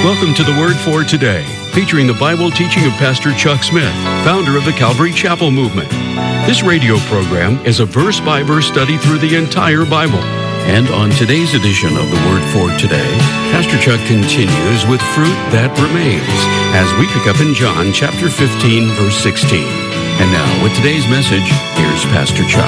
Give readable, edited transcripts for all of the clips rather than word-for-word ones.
Welcome to the Word for Today, featuring the Bible teaching of Pastor Chuck Smith, founder of the Calvary Chapel Movement. This radio program is a verse-by-verse study through the entire Bible. And on today's edition of the Word for Today, Pastor Chuck continues with fruit that remains as we pick up in John chapter 15, verse 16. And now, with today's message, here's Pastor Chuck.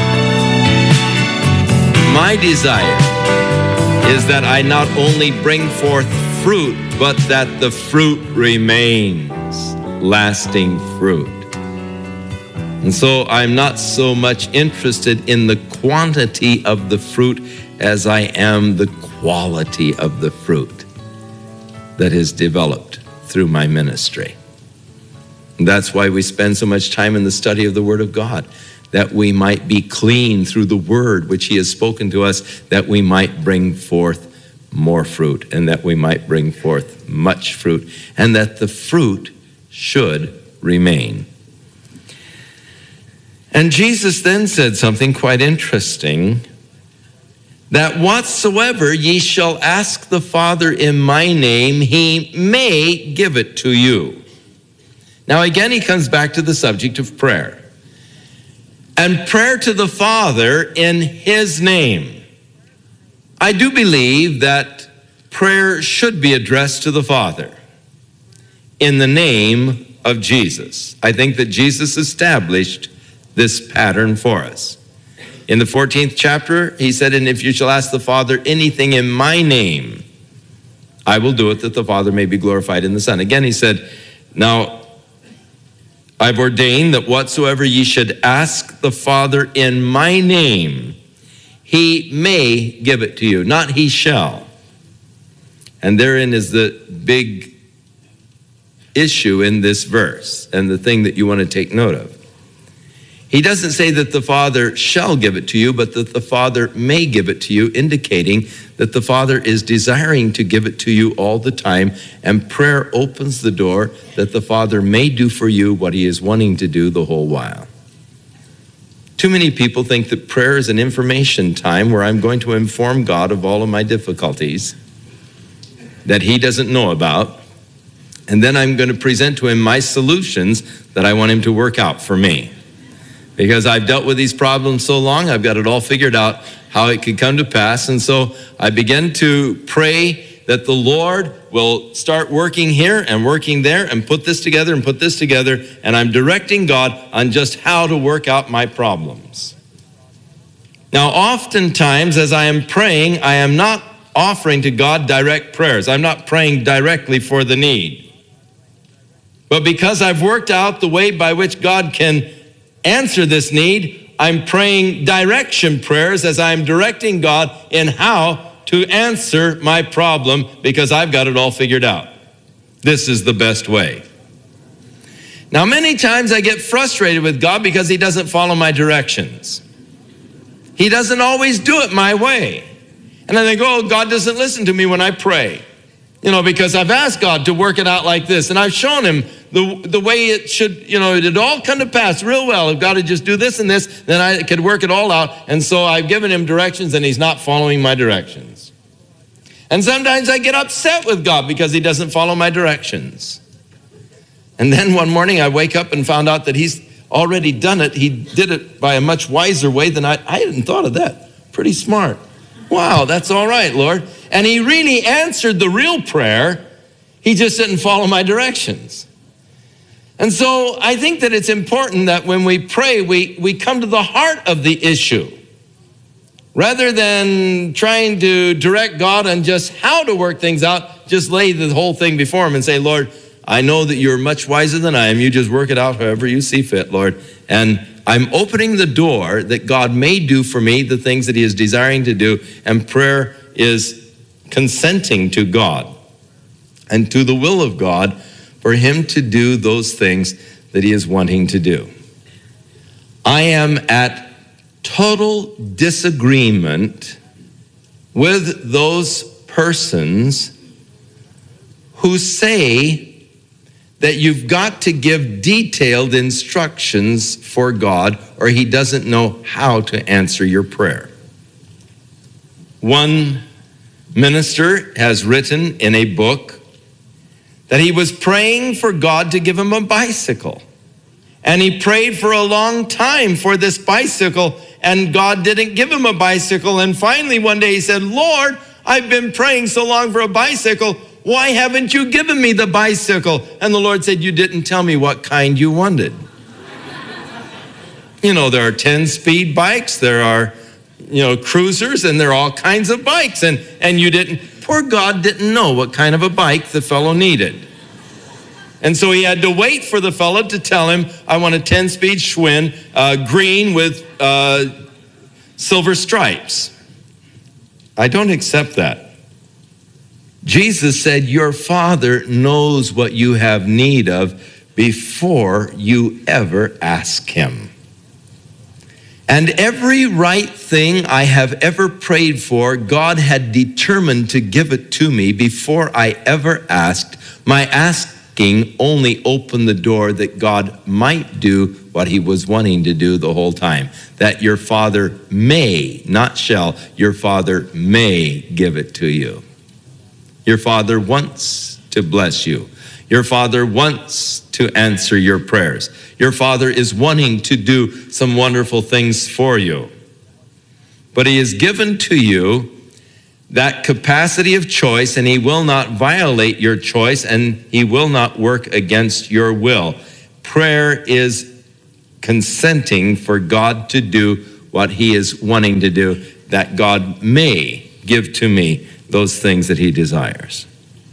My desire is that I not only bring forth fruit, but that the fruit remains, lasting fruit. And so I'm not so much interested in the quantity of the fruit as I am the quality of the fruit that is developed through my ministry. And that's why we spend so much time in the study of the Word of God, that we might be clean through the Word which He has spoken to us, that we might bring forth more fruit, and that we might bring forth much fruit, and that the fruit should remain. And Jesus then said something quite interesting, that whatsoever ye shall ask the Father in my name, He may give it to you. Now again, He comes back to the subject of prayer. And prayer to the Father in His name. I do believe that prayer should be addressed to the Father in the name of Jesus. I think that Jesus established this pattern for us. In the 14th chapter, He said, and if you shall ask the Father anything in my name, I will do it, that the Father may be glorified in the Son. Again, He said, now I've ordained that whatsoever ye should ask the Father in my name, He may give it to you, not He shall. And therein is the big issue in this verse, and the thing that you want to take note of. He doesn't say that the Father shall give it to you, but that the Father may give it to you, indicating that the Father is desiring to give it to you all the time, and prayer opens the door that the Father may do for you what He is wanting to do the whole while. Too many people think that prayer is an information time where I'm going to inform God of all of my difficulties that He doesn't know about, and then I'm going to present to Him my solutions that I want Him to work out for me. Because I've dealt with these problems so long, I've got it all figured out how it could come to pass. And so I begin to pray that the Lord will start working here and working there and put this together and put this together. And I'm directing God on just how to work out my problems. Now, oftentimes as I am praying, I am not offering to God direct prayers. I'm not praying directly for the need. But because I've worked out the way by which God can answer this need, I'm praying direction prayers as I'm directing God in how to answer my problem, because I've got it all figured out. This is the best way. Now, many times I get frustrated with God because He doesn't follow my directions. He doesn't always do it my way. And I think, oh, God doesn't listen to me when I pray. Because I've asked God to work it out like this, and I've shown Him the way it should, it'd all come to pass real well. If God would just do this and this, then I could work it all out. And so I've given Him directions, and He's not following my directions. And sometimes I get upset with God because He doesn't follow my directions. And then one morning I wake up and found out that He's already done it. He did it by a much wiser way than I hadn't thought of that. Pretty smart. Wow, that's all right, Lord. And He really answered the real prayer. He just didn't follow my directions. And so I think that it's important that when we pray, we come to the heart of the issue. Rather than trying to direct God on just how to work things out, just lay the whole thing before Him and say, Lord, I know that You're much wiser than I am. You just work it out however You see fit, Lord. And I'm opening the door that God may do for me the things that He is desiring to do, and prayer is consenting to God and to the will of God for Him to do those things that He is wanting to do. I am at total disagreement with those persons who say that you've got to give detailed instructions for God or He doesn't know how to answer your prayer. One minister has written in a book that he was praying for God to give him a bicycle. And he prayed for a long time for this bicycle, and God didn't give him a bicycle. And finally one day he said, Lord, I've been praying so long for a bicycle. Why haven't you given me the bicycle? And the Lord said, you didn't tell me what kind you wanted. You know, there are 10-speed bikes, there are, cruisers, and there are all kinds of bikes. And poor God didn't know what kind of a bike the fellow needed. And so he had to wait for the fellow to tell him, I want a 10-speed Schwinn, green with silver stripes. I don't accept that. Jesus said, your Father knows what you have need of before you ever ask him. And every right thing I have ever prayed for, God had determined to give it to me before I ever asked. My asking only opened the door that God might do what he was wanting to do the whole time. That your Father may, not shall, your Father may give it to you. Your Father wants to bless you. Your Father wants to answer your prayers. Your Father is wanting to do some wonderful things for you. But he has given to you that capacity of choice, and he will not violate your choice, and he will not work against your will. Prayer is consenting for God to do what he is wanting to do, that God may give to me those things that he desires.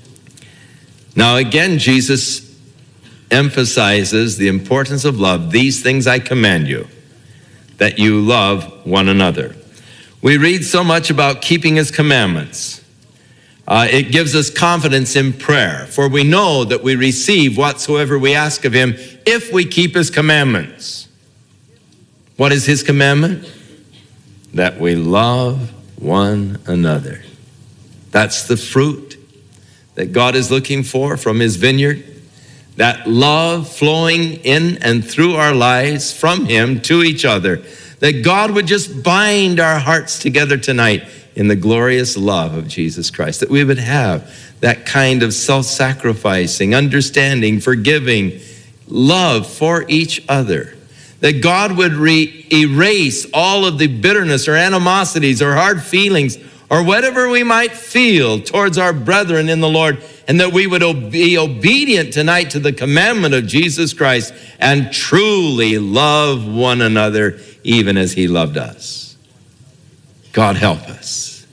Now again, Jesus emphasizes the importance of love. These things I command you, that you love one another. We read so much about keeping his commandments. It gives us confidence in prayer, for we know that we receive whatsoever we ask of him if we keep his commandments. What is his commandment? That we love one another. That's the fruit that God is looking for from his vineyard. That love flowing in and through our lives from him to each other. That God would just bind our hearts together tonight in the glorious love of Jesus Christ. That we would have that kind of self-sacrificing, understanding, forgiving love for each other. That God would erase all of the bitterness or animosities or hard feelings or whatever we might feel towards our brethren in the Lord, and that we would be obedient tonight to the commandment of Jesus Christ and truly love one another even as he loved us. God help us.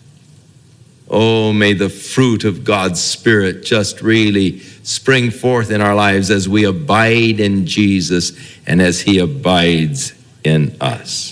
Oh, may the fruit of God's Spirit just really spring forth in our lives as we abide in Jesus and as he abides in us.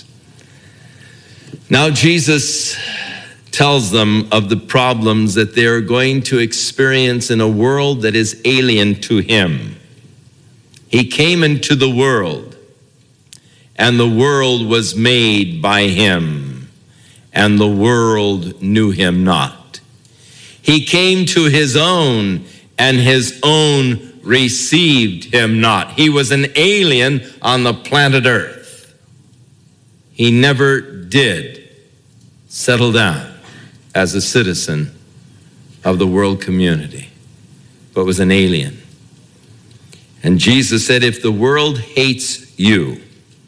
Now, Jesus tells them of the problems that they are going to experience in a world that is alien to him. He came into the world, and the world was made by him, and the world knew him not. He came to his own, and his own received him not. He was an alien on the planet Earth. He never did settle down as a citizen of the world community, but was an alien. And Jesus said, if the world hates you,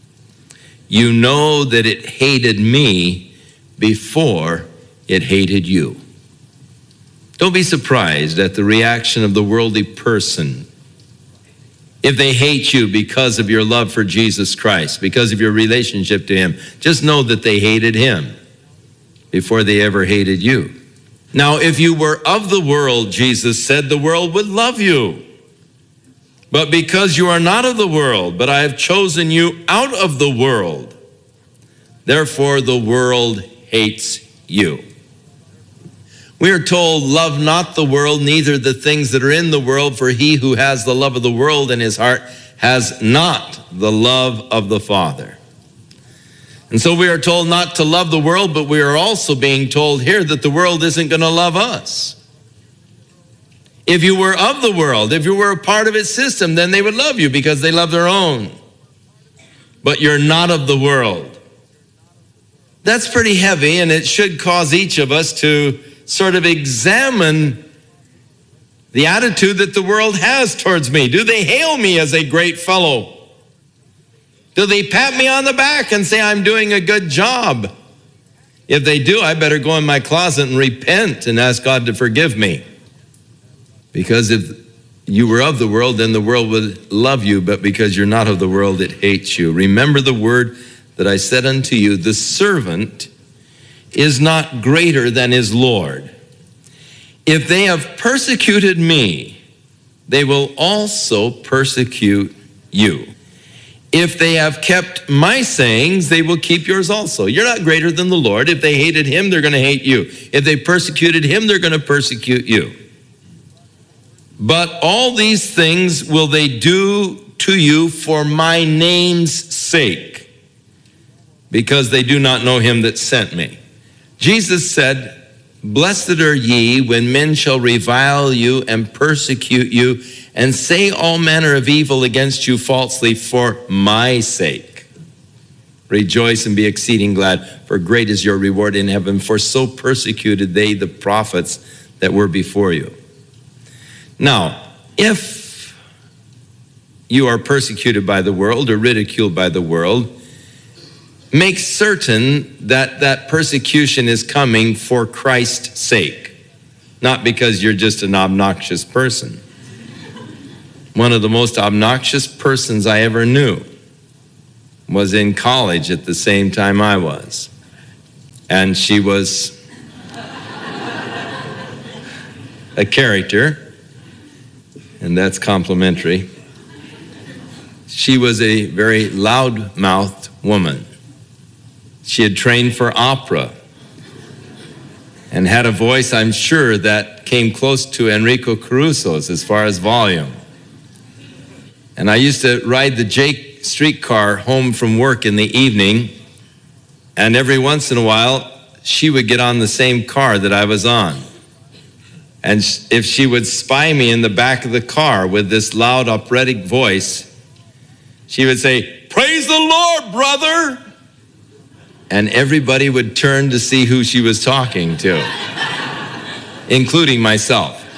you know that it hated me before it hated you. Don't be surprised at the reaction of the worldly person if they hate you because of your love for Jesus Christ, because of your relationship to him. Just know that they hated him before they ever hated you. Now, if you were of the world, Jesus said, the world would love you. But because you are not of the world, but I have chosen you out of the world, therefore the world hates you. We are told, love not the world, neither the things that are in the world, for he who has the love of the world in his heart has not the love of the Father. And so we are told not to love the world, but we are also being told here that the world isn't going to love us. If you were of the world, if you were a part of its system, then they would love you because they love their own. But you're not of the world. That's pretty heavy, and it should cause each of us to sort of examine the attitude that the world has towards me? Do they hail me as a great fellow? Do they pat me on the back and say I'm doing a good job? If they do, I better go in my closet and repent and ask God to forgive me. Because if you were of the world, then the world would love you, but because you're not of the world, it hates you. Remember the word that I said unto you, the servant is not greater than his Lord. If they have persecuted me, they will also persecute you. If they have kept my sayings, they will keep yours also. You're not greater than the Lord. If they hated him, they're going to hate you. If they persecuted him, they're going to persecute you. But all these things will they do to you for my name's sake, because they do not know him that sent me. Jesus said, blessed are ye when men shall revile you and persecute you and say all manner of evil against you falsely for my sake. Rejoice and be exceeding glad, for great is your reward in heaven, for so persecuted they the prophets that were before you. Now, if you are persecuted by the world or ridiculed by the world, make certain that that persecution is coming for Christ's sake, not because you're just an obnoxious person. One of the most obnoxious persons I ever knew was in college at the same time I was. And she was a character, and that's complimentary. She was a very loud-mouthed woman. She had trained for opera and had a voice, I'm sure, that came close to Enrico Caruso's as far as volume. And I used to ride the Jake streetcar home from work in the evening, and every once in a while, she would get on the same car that I was on. And if she would spy me in the back of the car with this loud operatic voice, she would say, "Praise the Lord, brother!" And everybody would turn to see who she was talking to, including myself.